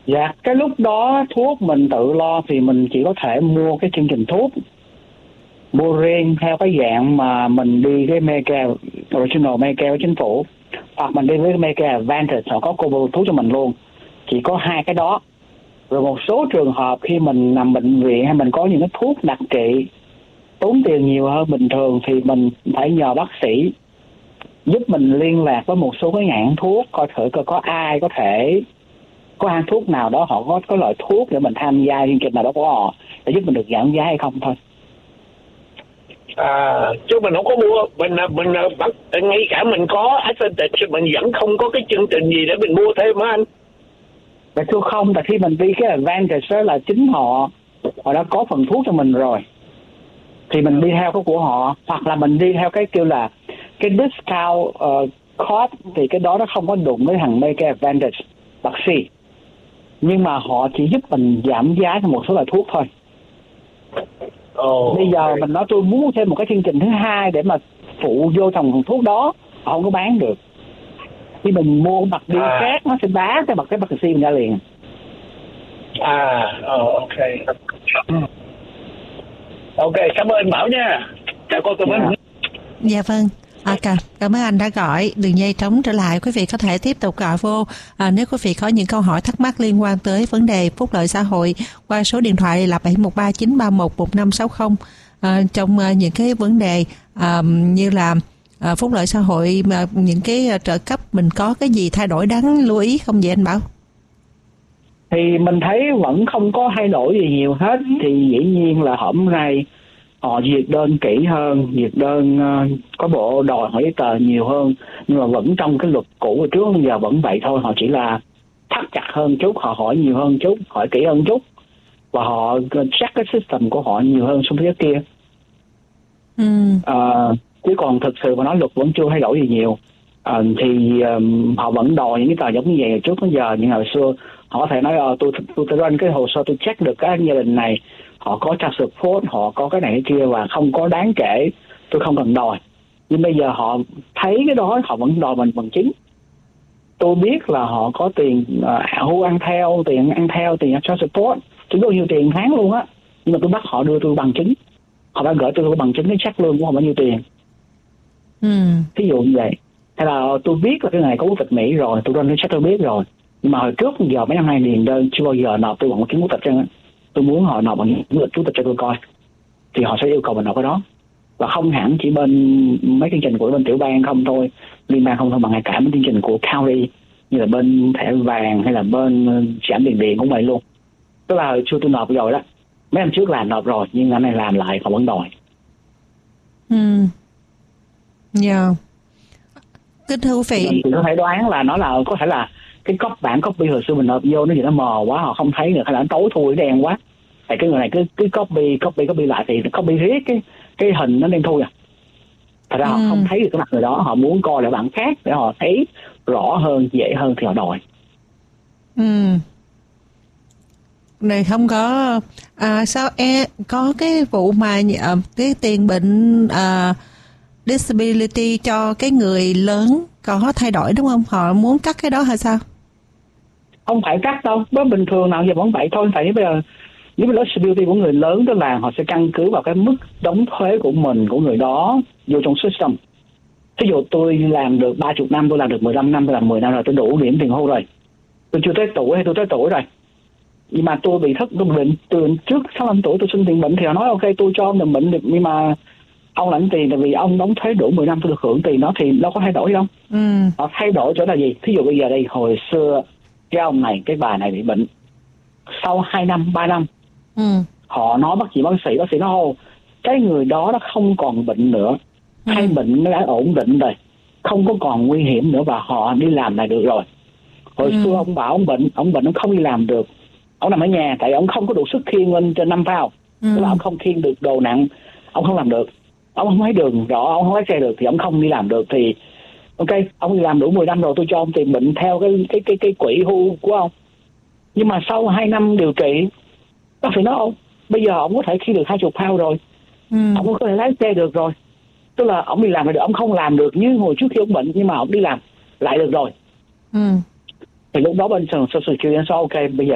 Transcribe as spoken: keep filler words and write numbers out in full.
Dạ, cái lúc đó thuốc mình tự lo thì mình chỉ có thể mua cái chương trình thuốc, mua riêng theo cái dạng mà mình đi cái Medicare Original, Medicare của chính phủ, hoặc mình đi với Medicare Advantage, họ có cover thuốc cho mình luôn. Chỉ có hai cái đó. Rồi một số trường hợp khi mình nằm bệnh viện hay mình có những cái thuốc đặc trị tốn tiền nhiều hơn bình thường thì mình phải nhờ bác sĩ giúp mình liên lạc với một số cái nhãn thuốc, coi thử coi có ai có thể có hãng thuốc nào đó họ có có loại thuốc để mình tham gia chương trình nào đó của họ để giúp mình được giảm giá hay không thôi. À, chứ mình không có mua, mình mình bắt ngay cả mình có Advantage mình vẫn không có cái chương trình gì để mình mua thêm hả anh? Tại thưa không, tại khi mình đi cái Advantage đó là chính họ họ đã có phần thuốc cho mình rồi, thì mình đi theo cái của họ, hoặc là mình đi theo cái kêu là cái discount uh, code, thì cái đó nó không có đụng với thằng Medicare Advantage bác sĩ, nhưng mà họ chỉ giúp mình giảm giá cho một số loại thuốc thôi. Oh, bây giờ okay. Mình nói tôi muốn thêm một cái chương trình thứ hai để mà phụ vô trong thuốc đó, họ không có bán được. Khi mình mua bạc đi à. khác nó sẽ bán cái bạc cái bạc C mình ra liền. À, oh, ok. Ok, cảm ơn anh Bảo nha. Chào cô, cảm ơn. Dạ, dạ vâng. À, cảm, cảm ơn anh đã gọi. Đường dây trống trở lại, quý vị có thể tiếp tục gọi vô à, nếu quý vị có những câu hỏi thắc mắc liên quan tới vấn đề phúc lợi xã hội qua số điện thoại là bảy một ba chín ba một một năm sáu không. À, trong à, những cái vấn đề à, như là à, phúc lợi xã hội, mà những cái à, trợ cấp mình có cái gì thay đổi đáng lưu ý không vậy anh Bảo? Thì mình thấy vẫn không có thay đổi gì nhiều hết. Thì dĩ nhiên là hôm nay họ duyệt đơn kỹ hơn, duyệt đơn uh, có bộ đòi hỏi giấy tờ nhiều hơn, nhưng mà vẫn trong cái luật cũ trước giờ vẫn vậy thôi. Họ chỉ là thắt chặt hơn chút, họ hỏi nhiều hơn chút, hỏi kỹ hơn chút, và họ check cái system của họ nhiều hơn so với cái kia. Ừ. Uh, chứ còn thực sự mà nói luật vẫn chưa thay đổi gì nhiều. Uh, thì um, họ vẫn đòi những cái tờ giống như vậy trước đến giờ, nhưng hồi xưa họ có thể nói uh, tôi tôi tôi run cái hồ sơ, tôi check được cái gia đình này họ có child support, họ có cái này cái kia và không có đáng kể, tôi không cần đòi. Nhưng bây giờ họ thấy cái đó họ vẫn đòi mình bằng chứng. Tôi biết là họ có tiền uh, hưu ăn theo, tiền ăn theo, tiền child support, tôi có nhiều tiền tháng luôn á, nhưng mà tôi bắt họ đưa tôi bằng chứng. Họ đã gửi tôi cái bằng chứng cái check lương của họ bao nhiêu tiền. Ừ. Ví dụ như vậy. Hay là tôi biết là cái này có quốc tịch Mỹ rồi, tôi run cái check tôi biết rồi, nhưng mà hồi trước giờ mấy năm nay điền đơn chưa bao giờ nộp tôi bằng chứng quốc tịch cho. Tôi muốn họ nộp bằng những lịch chủ tịch cho tôi coi, thì họ sẽ yêu cầu mình nộp cái đó. Và không hẳn chỉ bên mấy chương trình của bên tiểu bang không thôi, liên bang không thôi, mà ngay cả mấy chương trình của county như là bên thẻ vàng hay là bên giảm tiền điện cũng vậy luôn. Tức là hồi xưa tôi nộp rồi đó, mấy năm trước làm nộp rồi, nhưng năm nay làm lại họ vẫn đòi. Ừ. Dạ. Kính thưa quý vị, thì có thể đoán là nó là có thể là cái copy bản copy hồi xưa mình nộp vô nó gì nó mờ quá, họ không thấy được, hay là nó tối thui đen quá. Tại cái người này cứ cứ copy copy copy lại thì copy riết cái cái hình nó đen thui à. Thật ra ừ. họ không thấy được cái mặt người đó, họ muốn coi lại bản khác để họ thấy rõ hơn, dễ hơn thì họ đòi. Ừ. Này không có à, sao e có cái vụ mà à, cái tiền bệnh à, disability cho cái người lớn có thay đổi đúng không? Họ muốn cắt cái đó hay sao? Không phải cắt đâu, đó bình thường nào giờ vẫn vậy thôi. Tại bây giờ nếu mà disability của người lớn đó là họ sẽ căn cứ vào cái mức đóng thuế của mình, của người đó vô trong system. Ví dụ tôi làm được ba mươi năm, tôi làm được mười lăm năm, tôi làm mười năm rồi, tôi đủ điểm tiền hưu rồi. Tôi chưa tới tuổi hay tôi tới tuổi rồi, nhưng mà tôi bị thất, tôi bệnh từ trước sáu mươi lăm tuổi tôi xin tiền bệnh, thì họ nói ok tôi cho ông tiền bệnh được, nhưng mà ông lãnh tiền tại vì ông đóng thuế đủ mười năm tôi được hưởng tiền đó, thì đâu có thay đổi đâu. Ừ. Họ thay đổi chỗ là gì? Thí dụ bây giờ đây, hồi xưa cái ông này, cái bà này bị bệnh, sau hai năm, ba năm, ừ. họ nói bác sĩ bác sĩ, bác sĩ nói ô, cái người đó nó không còn bệnh nữa, ừ. hay bệnh nó đã ổn định rồi, không có còn nguy hiểm nữa và họ đi làm lại được rồi. Hồi ừ. xưa ông bảo ông bệnh, ông bệnh ông không đi làm được, ông nằm ở nhà tại ông không có đủ sức khiêng lên trên năm phao, ừ. tức là ông không khiêng được đồ nặng, ông không làm được. Ông không thấy đường rõ, ông không lái xe được thì ông không đi làm được, thì ok, ông đi làm đủ mười năm rồi, tôi cho ông tiền bệnh theo cái cái cái cái quỹ hưu của ông. Nhưng mà sau hai năm điều trị, bác sĩ nói ông bây giờ ông có thể khi được hai chục pound rồi, ừ. ông có thể lái xe được rồi, tức là ông đi làm lại được, ông không làm được như hồi trước khi ông bệnh, nhưng mà ông đi làm lại được rồi. Ừ. Thì lúc đó bên Social Security nói ok, bây giờ